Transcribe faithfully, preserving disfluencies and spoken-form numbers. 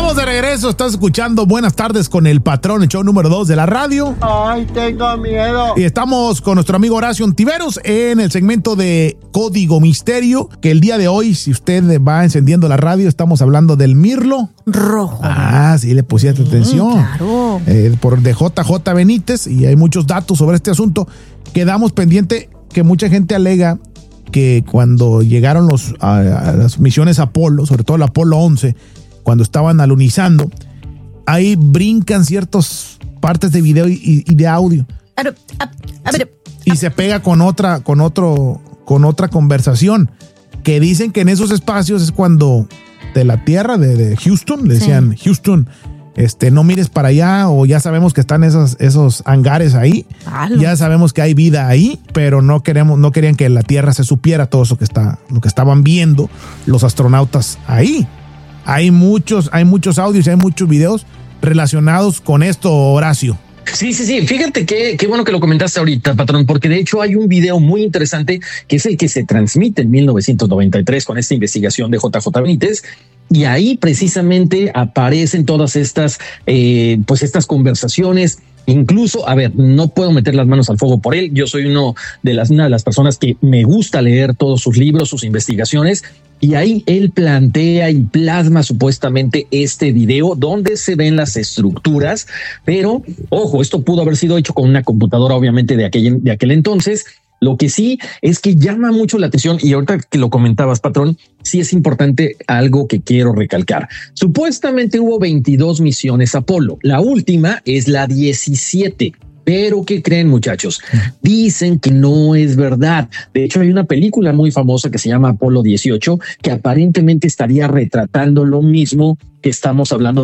Estamos de regreso, estás escuchando Buenas Tardes con el Patrón, el show número dos de la radio. Ay, tengo miedo. Y estamos con nuestro amigo Horacio Ontiveros en el segmento de Código Misterio, que el día de hoy, si usted va encendiendo la radio, estamos hablando del mirlo rojo. Ah, sí, le pusiste mm, atención. Claro. Eh, por de J J Benítez, y hay muchos datos sobre este asunto. Quedamos pendiente que mucha gente alega que cuando llegaron los, a, a las misiones Apolo, sobre todo el Apolo once, cuando estaban alunizando, ahí brincan ciertas partes de video y, y de audio. A ver, a, a ver, y se pega con otra, con otro, con otra conversación, que dicen que en esos espacios es cuando de la tierra de, de Houston, le decían, sí. Houston, este, no mires para allá, o ya sabemos que están esos, esos hangares ahí, Halo. Ya sabemos que hay vida ahí, pero no queremos, no querían que la tierra se supiera todo eso que está, lo que estaban viendo los astronautas ahí. Hay muchos, hay muchos audios, hay muchos videos relacionados con esto, Horacio. Sí, sí, sí. Fíjate que qué bueno que lo comentaste ahorita, patrón, porque de hecho hay un video muy interesante que es el que se transmite en mil novecientos noventa y tres con esta investigación de J J Benítez. Y ahí precisamente aparecen todas estas, eh, pues estas conversaciones. Incluso, a ver, no puedo meter las manos al fuego por él. Yo soy uno de las, una de las personas que me gusta leer todos sus libros, sus investigaciones. Y ahí él plantea y plasma supuestamente este video donde se ven las estructuras. Pero, ojo, esto pudo haber sido hecho con una computadora, obviamente, de aquel, de aquel entonces. Lo que sí es que llama mucho la atención, y ahorita que lo comentabas, patrón, sí es importante algo que quiero recalcar. Supuestamente hubo veintidós misiones Apolo. La última es la diecisiete. Pero ¿qué creen, muchachos? Dicen que no es verdad. De hecho, hay una película muy famosa que se llama Apolo dieciocho, que aparentemente estaría retratando lo mismo que estamos hablando